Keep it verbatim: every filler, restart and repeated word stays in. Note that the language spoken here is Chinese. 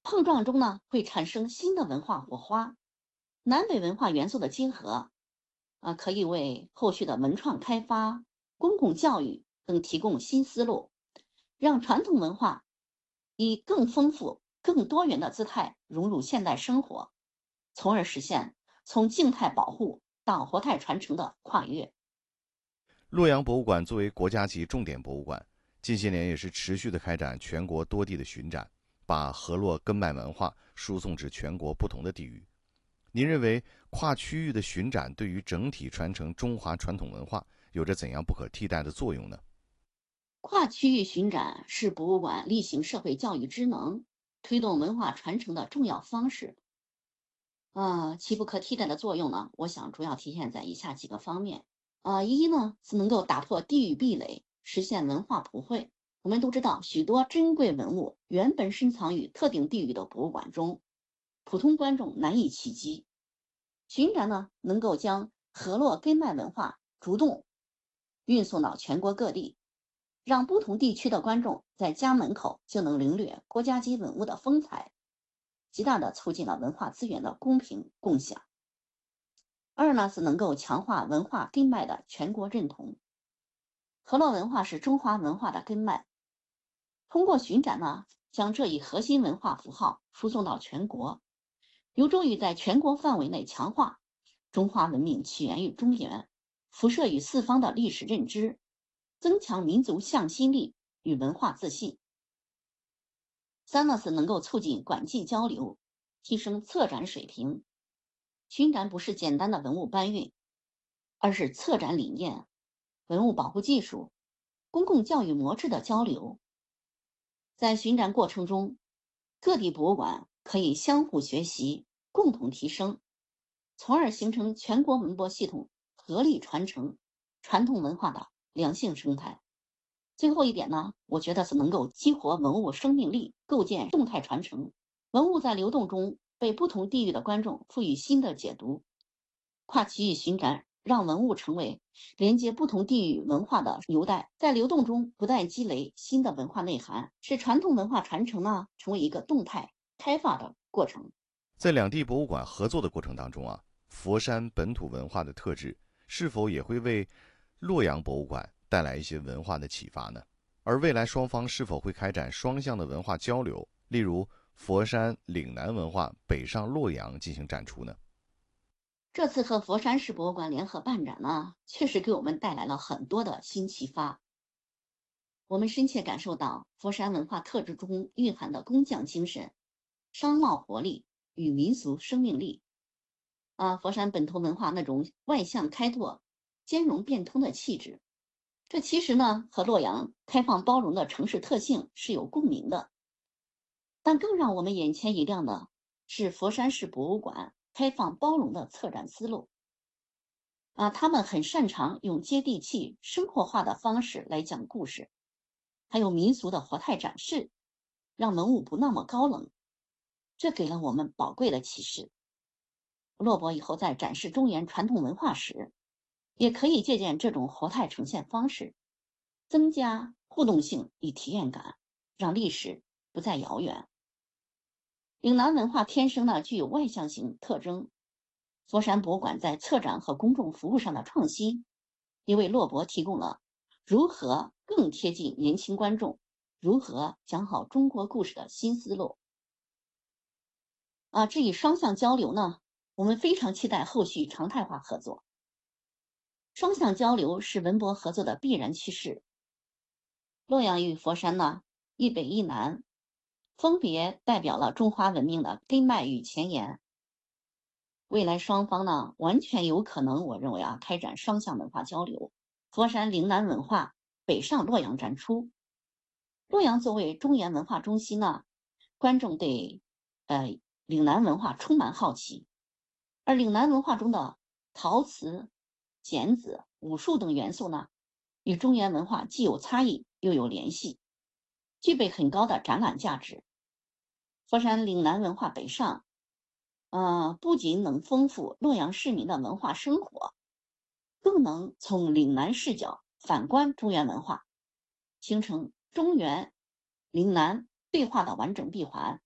碰撞中呢会产生新的文化火花，南北文化元素的结合，啊，可以为后续的文创开发、公共教育等提供新思路，让传统文化以更丰富、更多元的姿态融入现代生活，从而实现从静态保护到活态传承的跨越。 洛阳博物馆作为国家级重点博物馆，近些年也是持续的开展全国多地的巡展，把河洛根脉文化输送至全国不同的地域。您认为跨区域的巡展对于整体传承中华传统文化有着怎样不可替代的作用呢？ 跨区域巡展是博物馆例行社会教育职能、推动文化传承的重要方式。啊，其不可替代的作用呢，我想主要体现在以下几个方面。啊，一呢是能够打破地域壁垒，实现文化普惠。我们都知道，许多珍贵文物原本深藏于特定地域的博物馆中，普通观众难以企及。巡展呢，能够将河洛根脉文化主动运送到全国各地，让不同地区的观众在家门口就能领略国家级文物的风采，极大地促进了文化资源的公平共享。二呢是能够强化文化根脉的全国认同。河洛文化是中华文化的根脉，通过巡展呢，将这一核心文化符号输送到全国，有助于在全国范围内强化中华文明起源于中原、辐射于四方的历史认知，增强民族向心力与文化自信。三呢是能够促进馆际交流，提升策展水平。巡展不是简单的文物搬运，而是策展理念、文物保护技术、公共教育模式的交流。在巡展过程中，各地博物馆可以相互学习，共同提升，从而形成全国文博系统合力传承传统文化的良性生态。最后一点呢，我觉得是能够激活文物生命力，构建动态传承。文物在流动中被不同地域的观众赋予新的解读。跨区域巡展让文物成为连接不同地域文化的纽带，在流动中不断积累新的文化内涵，使传统文化传承呢成为一个动态开发的过程。 在两地博物馆合作的过程当中啊，佛山本土文化的特质是否也会为洛阳博物馆带来一些文化的启发呢？而未来双方是否会开展双向的文化交流，例如佛山岭南文化北上洛阳进行展出呢？ 这次和佛山市博物馆联合办展呢，确实给我们带来了很多的新启发。我们深切感受到佛山文化特质中蕴含的工匠精神、商贸活力与民俗生命力。啊，佛山本土文化那种外向开拓、兼容变通的气质，这其实呢和洛阳开放包容的城市特性是有共鸣的。但更让我们眼前一亮的是佛山市博物馆开放包容的策展思路。啊，他们很擅长用接地气、生活化的方式来讲故事，还有民俗的活态展示，让文物不那么高冷。这给了我们宝贵的启示。洛博以后在展示中原传统文化时，也可以借鉴这种活态呈现方式，增加互动性与体验感，让历史不再遥远。岭南文化天生呢具有外向型特征，佛山博物馆在策展和公众服务上的创新，也为洛博提供了如何更贴近年轻观众、如何讲好中国故事的新思路。啊，至于双向交流呢，我们非常期待后续常态化合作。双向交流是文博合作的必然趋势。洛阳与佛山呢，一北一南，分别代表了中华文明的根脉与前沿。未来双方呢，完全有可能，我认为啊，开展双向文化交流。佛山岭南文化北上洛阳展出。洛阳作为中原文化中心呢，观众对呃岭南文化充满好奇，而岭南文化中的陶瓷、剪子、武术等元素呢，与中原文化既有差异又有联系，具备很高的展览价值。佛山岭南文化北上，呃，不仅能丰富洛阳市民的文化生活，更能从岭南视角反观中原文化，形成中原岭南对话的完整闭环。